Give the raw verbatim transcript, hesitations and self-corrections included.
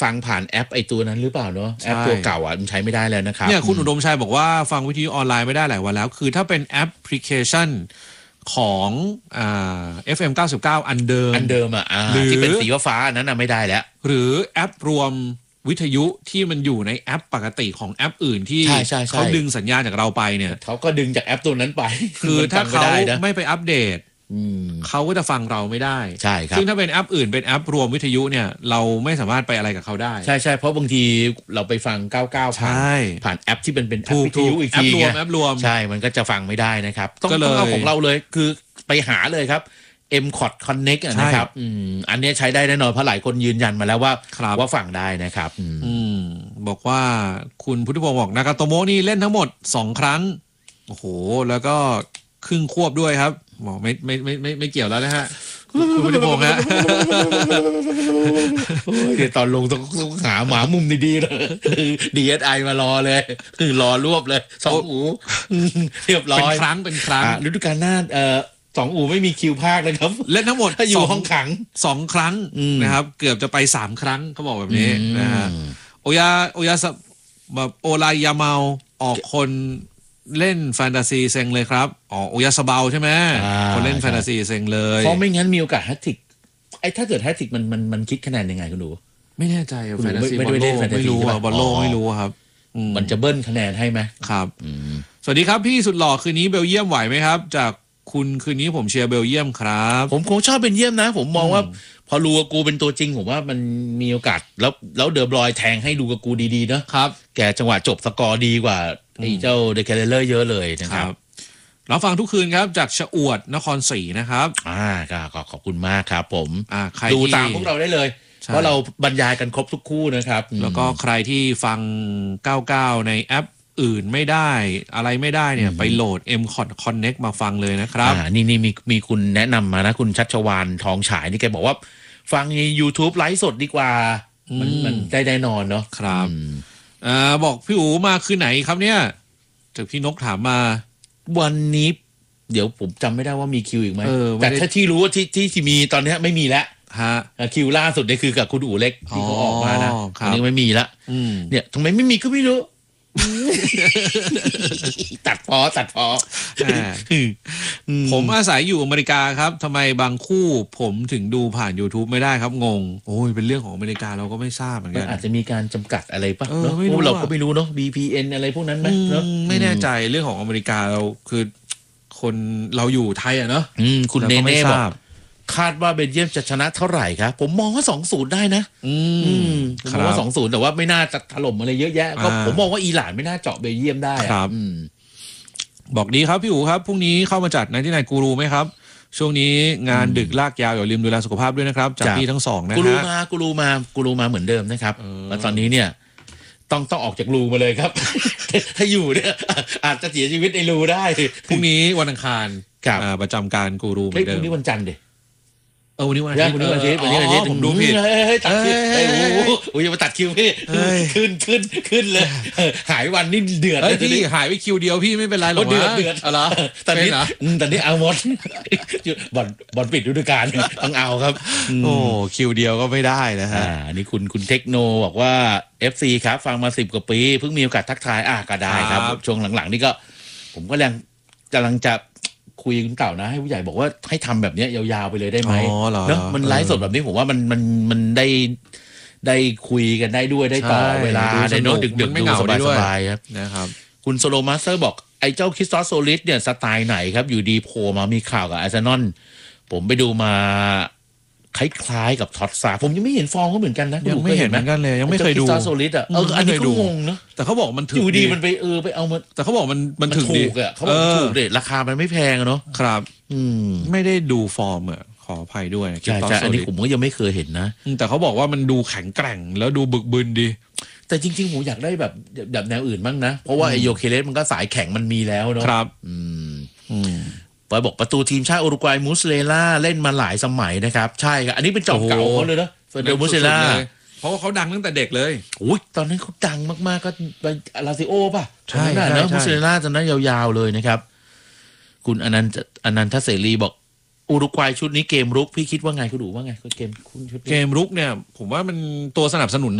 ฟังผ่านแอปไอตัวนั้นหรือเปล่าเนาะแอปตัวเก่าอ่ะมันใช้ไม่ได้แล้วนะครับเนี่ยคุณอุดมชัยบอกว่าฟังวิทยุออนไลน์ไม่ได้หลายวันแล้วคือถ้าเป็นแอปพลิเคชันของอ่า เอฟ เอ็ม เก้าสิบเก้า อันเดิมอันเดิมอ่ะที่เป็นสีฟ้าอันนั้นน่ะไม่ได้แล้วหรือแอปรวมวิทยุที่มันอยู่ในแอปปกติของแอปอื่นที่เขาดึงสัญญาณจากเราไปเนี่ยเขาก็ดึงจากแอปตัวนั้นไปคือถ้าเขาไม่ไปอัปเดตเขาก็จะฟังเราไม่ได้ใช่ครับซึ่งถ้าเป็นแอปอื่นเป็นแอปรวมวิทยุเนี่ยเราไม่สามารถไปอะไรกับเขาได้ใช่ใช่เพราะบางทีเราไปฟังเก้าสิบเก้าผ่านผ่านแอปที่เป็นเป็นแอปวิทยุอีกทีไงแอปรวมใช่มันก็จะฟังไม่ได้นะครับต้องเอาของเราเลยคือไปหาเลยครับ เอ็ม คอท Connect นะครับอันนี้ใช้ได้แน่นอนเพราะหลายคนยืนยันมาแล้วว่าว่าฟังได้นะครับอืมบอกว่าคุณพุทธิพงศ์บอกนากาโตโมะนี่เล่นทั้งหมดสองครั้งโอ้โหแล้วก็ครึ่งควบด้วยครับบอกไม่ไม่ไม่ไม่ไม่เกี่ยวแล้วนะฮะคุณพุทธิพงศ์ฮะเดี๋ยวตอนลงต้องหาหมามุมดีๆเลย ดี เอส ไอ มารอเลยคือรอรวบเลยสองหูเรียบร้อยเป็นครั้งเป็นครั้งฤดูกาลหน้าเอ่อสองอู่ไม่มีคิวภาคนะครับเล่นทั้งหมดถ้าอยู่ห้องขังสองครั้งนะครับเกือบจะไปสามครั้งเขาบอกแบบนี้นะฮะโอยาโอยาแบบโอไลยาเมาออกคนเล่นแฟนตาซีเซ็งเลยครับอ๋อโอยาสเบาใช่ไหมคนเล่นแฟนตาซีเซ็งเลยเพราะไม่งั้นมีโอกาสแฮตทริกไอ้ถ้าเกิดแฮตทริกมันมันมันคิดคะแนนยังไงคุณดูไม่แน่ใจแฟนตาซีบอลโลกไม่รู้บอลโลกไม่รู้ครับมันจะเบิ้ลคะแนนให้ไหมครับสวัสดีครับพี่สุดหล่อคืนนี้เบลเยียมไหวไหมครับจากคุณคืนนี้ผมเชียร์เบลเยียมครับผมคงชอบเบลเยียมนะผมมองว่าพอลูกากูเป็นตัวจริงผมว่ามันมีโอกาสแล้วแล้วเดอบรอยแทงให้ลูกากูดีๆนะครับแกจังหวะจบสกอร์ดีกว่าไอ้เจ้าเดเคเลเลอร์เยอะเลยนะครับเราฟังทุกคืนครับจากชะอวดนครศรีนะครับอ่าก็ขอบคุณมากครับผมอ่าใครดูตามพวกเราได้เลยเพราะเราบรรยายกันครบทุกคู่นะครับแล้วก็ใครที่ฟังเก้าสิบเก้าในแอปอื่นไม่ได้อะไรไม่ได้เนี่ยไปโหลด เอ็ม คอท Connect มาฟังเลยนะครับอ่านี่นี่มีมีคุณแนะนำมานะคุณชัชวาลทองฉายนี่แกบอกว่าฟังใน YouTube ไลฟ์สดดีกว่ามันมันได้แน่นอนเนาะครับอ่าบอกพี่อู๋มาคือไหนครับเนี่ยจากพี่นกถามมาวันนี้เดี๋ยวผมจำไม่ได้ว่ามีคิวอีกไหมแต่ถ้าที่รู้ว่าที่ที่ที่มีตอนนี้ไม่มีแล้วฮะคิวล่าสุดเนี่ยคือกับคุณอู๋เล็กที่เขาออกมานะอันนี้ไม่มีละเนี่ยทำไมไม่มีก็ไม่รู้ตัดพอตัดพอผมอาศัยอยู่อเมริกาครับทำไมบางคู่ผมถึงดูผ่าน YouTube ไม่ได้ครับงงโอ้ยเป็นเรื่องของอเมริกาเราก็ไม่ทราบเหมือนกันอาจจะมีการจำกัดอะไรป่ะเนาะเราก็ไม่รู้เนาะ บี พี เอ็น อะไรพวกนั้นไหมเนาะไม่แน่ใจเรื่องของอเมริกาเราคือคนเราอยู่ไทยอ่ะเนาะคุณเนเน่บอกคาดว่าเบลเยียมจะชนะเท่าไหร่ครับผมมองว่า สองศูนย์ ได้นะอืมผมมองว่า สองศูนย์ แต่ว่าไม่น่าจะถล่มอะไรเยอะแยะก็ผมมองว่าอิหร่านไม่น่าเจาะเบลเยียมได้ครับบอกดีครับพี่อู๋ครับพรุ่งนี้เข้ามาจัดในที่ไหนกูรูไหมครับช่วงนี้งานดึกลากยาวอย่าลืมดูแลสุขภาพด้วยนะครับจากพี่ทั้งสองนะฮะกูรูมากูรูมากูรูมาเหมือนเดิมนะครับแล้วตอนนี้เนี่ยต้องต้องออกจากรูมาเลยครับถ้าอยู่เนี่ยอาจจะเสียชีวิตในรูได้พรุ่งนี้วันอังคารประจำการกูรูเหมือนเดิมพรุ่งนี้วันจันทร์ดิเออวันนี้วันอาทิตย์วันนี้วันอาทิตย์วันนี้วันอาทิตย์ผมดูผิดตัดคิวโอ้โหโอ้ยมาตัดคิวพี่ขึ้นขึ้นขึ้นเลยหายวันนี่เดือดเลยพี่หายไปคิวเดียวพี่ไม่เป็นไรหรอกเดือดเดือดอะไรตอนนี้ตอนนี้เอาหมดบอลบอลปิดฤดูกาลต้องเอาครับโอ้คิวเดียวก็ไม่ได้นะฮะอันนี้คุณคุณเทคโนบอกว่า เอฟ ซี ครับฟังมาสิบกว่าปีเพิ่งมีโอกาสทักทายอ่ะก็ได้ครับช่วงหลังๆนี่ก็ผมก็ยังกำลังจะคุยคุณเต่านะให้ผู้ใหญ่บอกว่าให้ทำแบบนี้ยาวๆไปเลยได้ไหมเนาะมันไลฟ์สดแบบนี้ผมว่ามันมันมันได้ได้คุยกันได้ด้วยได้ต่อเวลาได้โน้ตดึกๆดูสบายๆครับนะครับคุณโซโลมาสเตอร์บอกไอ้เจ้าคริสตอสโซลิสเนี่ยสไตล์ไหนครับอยู่ดีโผล่มามีข่าวกับอาร์เซนอลผมไปดูมาคล้ายๆกับท็อตซาผมยังไม่เห็นฟอร์มเขาเหมือนกันนะยังไม่เห็นเหมือนกันเลยยังไม่เคยดูคริสตอสโซลิสอ่ะเอออันนี้ก็งงเนาะแต่เขาบอกมันถึงอยู่ดีมันไปเออไปเอามาแต่เขาบอกมันมันถึงถูกอ่ะเขาบอกถูกเด็ดราคามันไม่แพงเนาะครับอืมไม่ได้ดูฟอร์มอ่ะขออภัยด้วยใช่ใช่อันนี้ผมก็ยังไม่เคยเห็นนะแต่เขาบอกว่ามันดูแข็งแกร่งแล้วดูบึกบึนดีแต่จริงๆผมอยากได้แบบแบบแนวอื่นบ้างนะเพราะว่าไอโยเคเลสมันก็สายแข็งมันมีแล้วเนาะครับอืมอืมปอยบอกประตูทีมชาติอุรุกวัยมูสเลล่าเล่นมาหลายสมัยนะครับใช่ครับอันนี้เป็นจอมเก่าเขาเลยนะเฟอร์เดอร์มูสเลล่าเพราะว่าเขาดังตั้งแต่เด็กเลยอุ้ยตอนนั้นเขาดังมากๆก็ไปลาซิโอป่ะใช่นะมูสเลล่าตอนนั้นยาวๆเลยนะครับคุณอนันต์อนันทเสรีบอกอุรุกวัยชุดนี้เกมรุกพี่คิดว่าไงคุณดูว่าไงเกมคุณชุดเกมรุกเนี่ยผมว่ามันตัวสนับสนุน